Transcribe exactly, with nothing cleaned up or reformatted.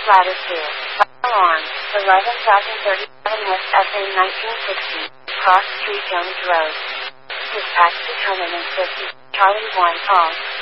Ladder two. Alarm. eleven thousand thirty-seven West S A nineteen sixty. Cross Street Jones Road. Dispatch to Terminus fifty. Charlie one call.